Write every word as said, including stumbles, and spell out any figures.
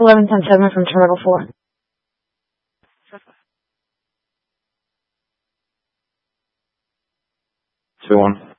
eleven ten seven from Terminal four. two one.